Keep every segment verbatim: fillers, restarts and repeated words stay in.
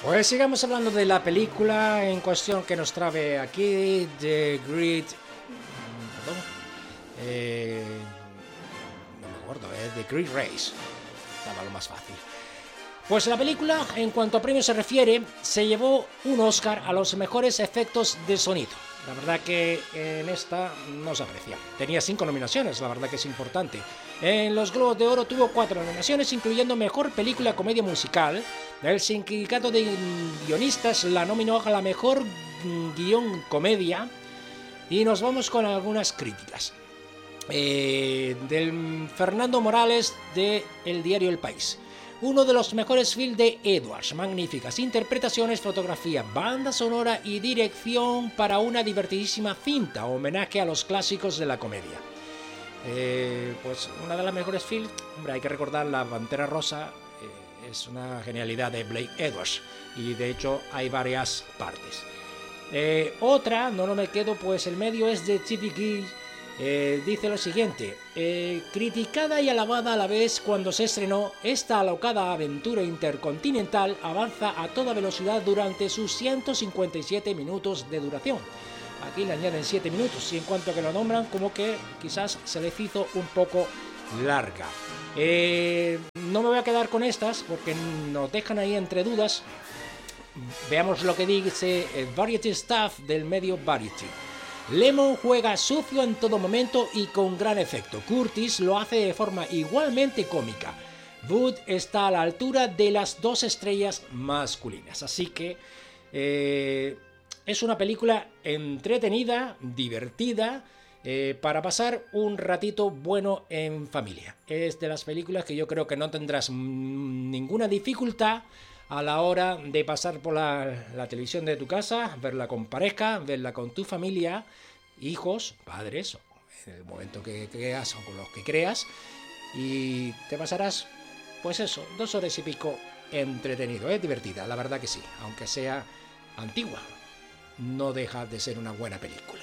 Pues sigamos hablando de la película en cuestión que nos trae aquí, The Great... Perdón. Eh, no me acuerdo, eh, The Great Race. Estaba lo más fácil. Pues la película, en cuanto a premios se refiere, se llevó un Oscar a los mejores efectos de sonido. La verdad que en esta no se aprecia. Tenía cinco nominaciones, la verdad que es importante. En los Globos de Oro tuvo cuatro nominaciones, incluyendo Mejor Película Comedia Musical. El Sindicato de Guionistas la nominó a la Mejor Guión Comedia. Y nos vamos con algunas críticas. Eh, del Fernando Morales de El Diario El País. Uno de los mejores films de Edwards, magníficas interpretaciones, fotografía, banda sonora y dirección para una divertidísima cinta, homenaje a los clásicos de la comedia. Eh, pues una de las mejores films, hombre, hay que recordar La Pantera Rosa, eh, es una genialidad de Blake Edwards y de hecho hay varias partes. Eh, otra, no, no me quedo, pues el medio es de T V Guide. Eh, dice lo siguiente, eh, criticada y alabada a la vez cuando se estrenó, esta alocada aventura intercontinental avanza a toda velocidad durante sus ciento cincuenta y siete minutos de duración. Aquí le añaden siete minutos y en cuanto a que lo nombran como que quizás se les hizo un poco larga. Eh, no me voy a quedar con estas porque nos dejan ahí entre dudas. Veamos lo que dice el Variety Staff del medio Variety. Lemon juega sucio en todo momento y con gran efecto. Curtis lo hace de forma igualmente cómica. Wood está a la altura de las dos estrellas masculinas. Así que eh, es una película entretenida, divertida, eh, para pasar un ratito bueno en familia. Es de las películas que yo creo que no tendrás ninguna dificultad a la hora de pasar por la, la televisión de tu casa, verla con pareja, verla con tu familia, hijos, padres, o en el momento que creas o con los que creas, y te pasarás, pues eso, dos horas y pico entretenido, es divertida, la verdad que sí, aunque sea antigua, no deja de ser una buena película.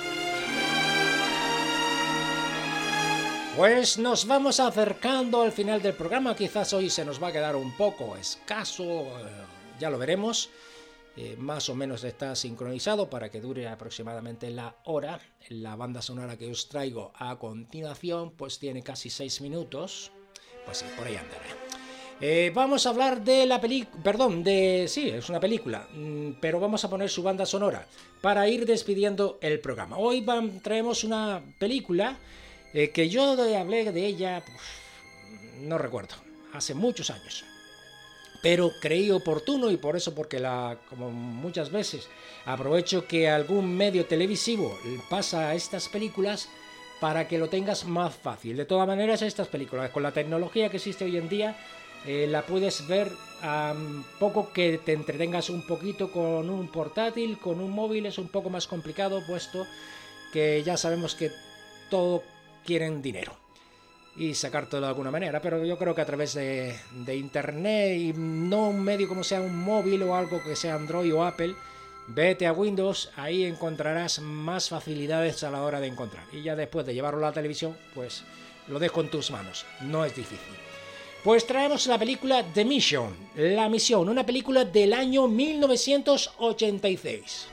Pues nos vamos acercando al final del programa, quizás hoy se nos va a quedar un poco escaso, eh, ya lo veremos, eh, más o menos está sincronizado para que dure aproximadamente la hora. La banda sonora que os traigo a continuación pues tiene casi seis minutos, pues sí, por ahí andará. Eh, vamos a hablar de la película, perdón, de, sí, es una película, pero vamos a poner su banda sonora para ir despidiendo el programa. Hoy van, traemos una película Eh, que yo hablé de ella, pues, no recuerdo, hace muchos años, pero creí oportuno y por eso, porque la, como muchas veces aprovecho que algún medio televisivo pasa estas películas para que lo tengas más fácil. De todas maneras, estas películas con la tecnología que existe hoy en día eh, la puedes ver a um, poco que te entretengas un poquito con un portátil, con un móvil es un poco más complicado, puesto que ya sabemos que todo quieren dinero y sacártelo de alguna manera, pero yo creo que a través de, de internet y no un medio como sea un móvil o algo que sea Android o Apple, vete a Windows, ahí encontrarás más facilidades a la hora de encontrar y ya después de llevarlo a la televisión pues lo dejo en tus manos, no es difícil. Pues traemos la película The Mission, La Misión, una película del año mil novecientos ochenta y seis.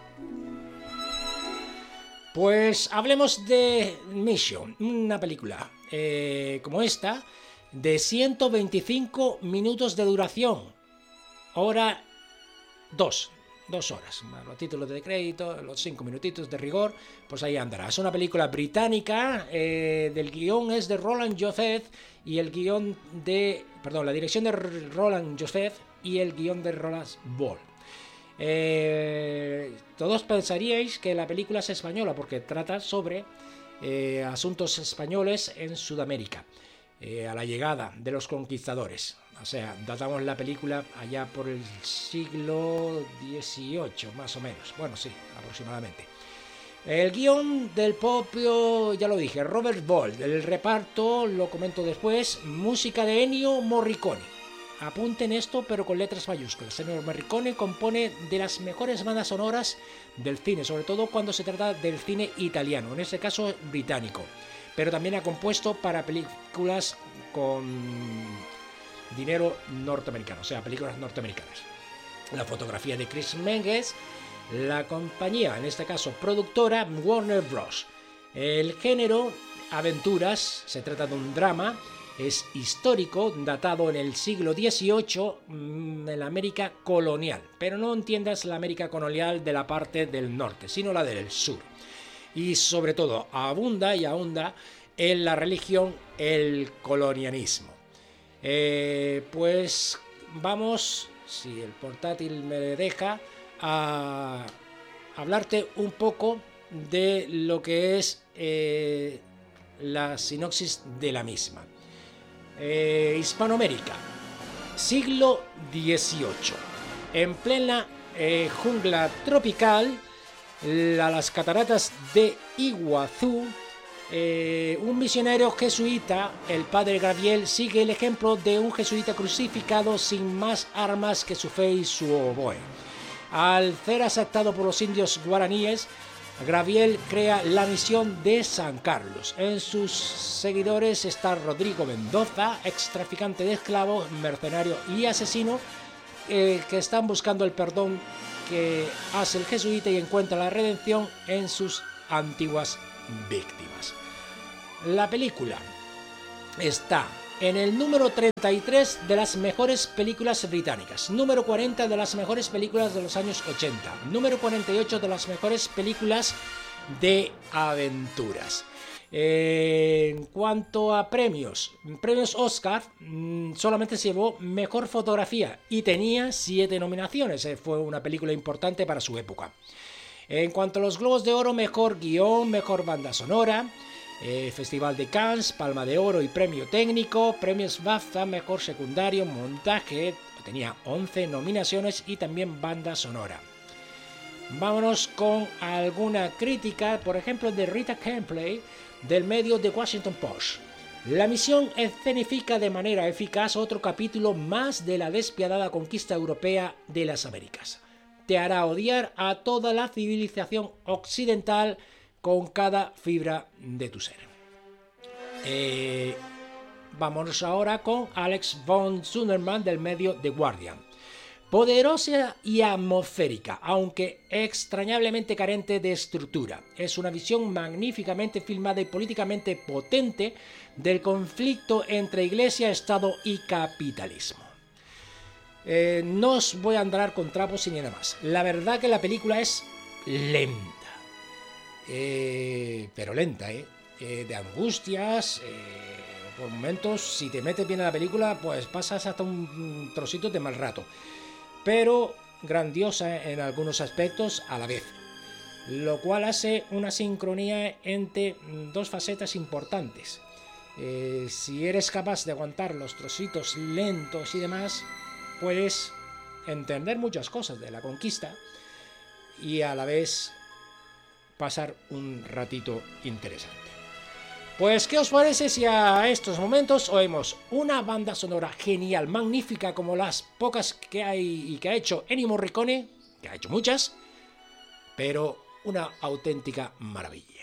Pues hablemos de Mission, una película eh, como esta, de ciento veinticinco minutos de duración, hora dos, dos horas, más los títulos de crédito, los cinco minutitos de rigor, pues ahí andará. Es una película británica, eh, del guión es de Roland Joseph y el guión de, perdón, la dirección de Roland Joseph y el guión de Roland Ball. Eh, todos pensaríais que la película es española porque trata sobre eh, asuntos españoles en Sudamérica, eh, a la llegada de los conquistadores. O sea, datamos la película allá por el siglo dieciocho, más o menos. Bueno, sí, aproximadamente. El guión del propio, ya lo dije, Robert Ball. El reparto, lo comento después, música de Ennio Morricone. Apunten esto, pero con letras mayúsculas. Ennio Morricone compone de las mejores bandas sonoras del cine, sobre todo cuando se trata del cine italiano, en este caso británico. Pero también ha compuesto para películas con dinero norteamericano, o sea, películas norteamericanas. la fotografía de Chris Menges, la compañía, en este caso productora, Warner Bros. El género, aventuras, se trata de un drama, es histórico, datado en el siglo dieciocho, en la América colonial, pero no entiendas la América colonial de la parte del norte, sino la del sur. Y sobre todo, abunda y ahonda en la religión, el colonialismo. Eh, pues vamos, si el portátil me deja, a hablarte un poco de lo que es eh, la sinopsis de la misma. Eh, Hispanoamérica, siglo dieciocho, en plena eh, jungla tropical, la, las cataratas de Iguazú, eh, un misionero jesuita, el padre Gabriel, sigue el ejemplo de un jesuita crucificado sin más armas que su fe y su oboe. Al ser aceptado por los indios guaraníes, Gabriel crea la misión de San Carlos. En sus seguidores está Rodrigo Mendoza, ex traficante de esclavos, mercenario y asesino, eh, que están buscando el perdón que hace el jesuita y encuentra la redención en sus antiguas víctimas. La película está en el número treinta y tres de las mejores películas británicas, número cuarenta de las mejores películas de los años ochenta, número cuarenta y ocho de las mejores películas de aventuras. Eh, en cuanto a premios, premios Oscar, mmm, solamente se llevó mejor fotografía y tenía siete nominaciones, eh, fue una película importante para su época. En cuanto a los Globos de Oro, mejor guión, mejor banda sonora, Eh, Festival de Cannes, Palma de Oro y Premio Técnico, Premios BAFTA, Mejor Secundario, Montaje, tenía once nominaciones y también banda sonora. Vámonos con alguna crítica, por ejemplo de Rita Kempley, del medio The Washington Post. La misión escenifica de manera eficaz otro capítulo más de la despiadada conquista europea de las Américas. Te hará odiar a toda la civilización occidental con cada fibra de tu ser. Eh, vámonos ahora con Alex von Zuderman del medio The Guardian. Poderosa y atmosférica, aunque extrañablemente carente de estructura. Es una visión magníficamente filmada y políticamente potente del conflicto entre iglesia, Estado y capitalismo. Eh, no os voy a andar con trapos y nada más. La verdad que la película es lenta. Eh, pero lenta, ¿eh? Eh, de angustias, eh, por momentos, si te metes bien en la película, pues pasas hasta un trocito de mal rato, pero grandiosa en algunos aspectos a la vez, lo cual hace una sincronía entre dos facetas importantes. Eh, si eres capaz de aguantar los trocitos lentos y demás, puedes entender muchas cosas de la conquista y a la vez pasar un ratito interesante. Pues, ¿qué os parece si a estos momentos oímos una banda sonora genial, magnífica, como las pocas que hay y que ha hecho Ennio Morricone, que ha hecho muchas, pero una auténtica maravilla?